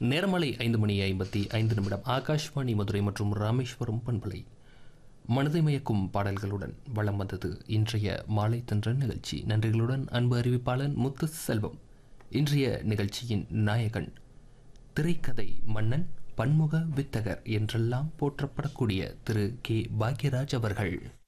நேரமலை 5:55 ஆகாஷ்வாணி மதுரை மற்றும் ராமேஸ்வரம் பண்பலை மனதை மயக்கும் பாடல்களுடன் வளம் வந்தது இன்றைய மாலை தென்ற நிகழ்ச்சி. நன்றிகளுடன் அன்பு அறிவிப்பாளன் முத்து செல்வம். இன்றைய நிகழ்ச்சியின் நாயகன் திரைக்கதை மன்னன், பன்முக வித்தகர் என்றெல்லாம் போற்றப்படக்கூடிய திரு கே பாக்யராஜ் அவர்கள்.